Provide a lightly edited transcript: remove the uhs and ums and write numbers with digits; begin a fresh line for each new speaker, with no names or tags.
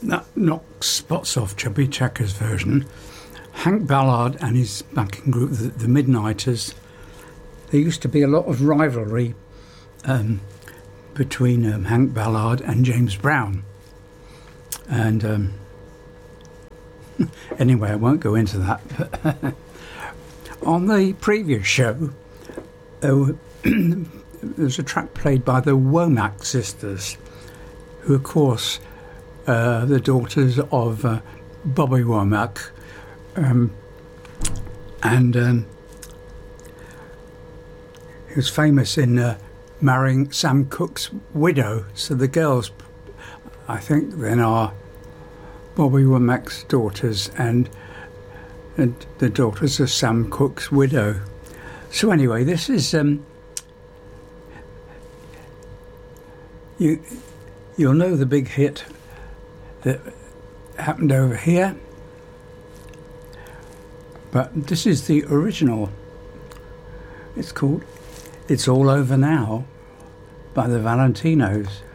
that knocks spots off Chubby Checker's version. Hank Ballard and his backing group, the Midnighters, there used to be a lot of rivalry between Hank Ballard and James Brown. And anyway, I won't go into that. But on the previous show, there was a track played by the Womack sisters, who, who are the daughters of Bobby Womack. He was famous in marrying Sam Cooke's widow. So the girls, I think, then are Bobby Womack's daughters and the daughters of Sam Cooke's widow. So anyway, this is you'll know the big hit that happened over here, but this is the original. It's called "It's All Over Now" by the Valentinos.